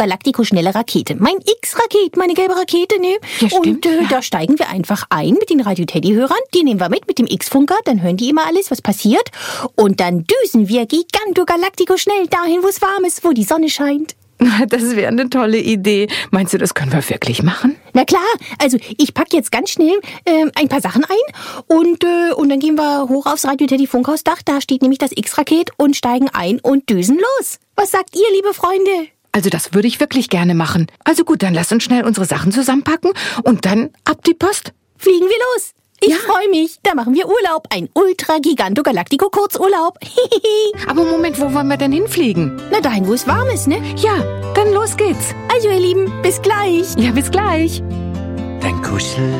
Galactico schnelle Rakete. Mein X-Raket, meine gelbe Rakete, ne? Ja, stimmt, Und da steigen wir einfach ein mit den Radio-Teddy-Hörern. Die nehmen wir mit dem X-Funker. Dann hören die immer alles, was passiert. Und dann düsen wir Giganto Galactico schnell dahin, wo es warm ist, wo die Sonne scheint. Das wäre eine tolle Idee. Meinst du, das können wir wirklich machen? Na klar, also ich pack jetzt ganz schnell ein paar Sachen ein und dann gehen wir hoch aufs Radio-Teddy-Funkhausdach. Da steht nämlich das X-Raket und steigen ein und düsen los. Was sagt ihr, liebe Freunde? Also das würde ich wirklich gerne machen. Also gut, dann lass uns schnell unsere Sachen zusammenpacken und dann ab die Post. Fliegen wir los. Ich freue mich. Da machen wir Urlaub. Ein Ultra-Giganto-Galactico-Kurzurlaub. Aber Moment, wo wollen wir denn hinfliegen? Na, dahin, wo es warm ist, ne? Ja, dann los geht's. Also, ihr Lieben, bis gleich. Ja, bis gleich. Dein Kuschel